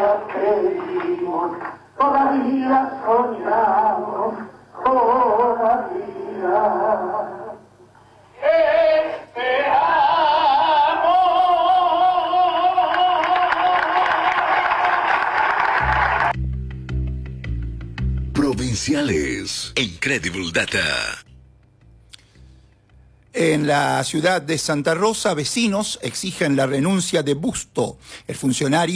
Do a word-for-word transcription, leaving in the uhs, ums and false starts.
todavía creímos, todavía soñamos, todavía esperamos. Provinciales. Incredible Data. En la ciudad de Santa Rosa, vecinos exigen la renuncia de Busto, el funcionario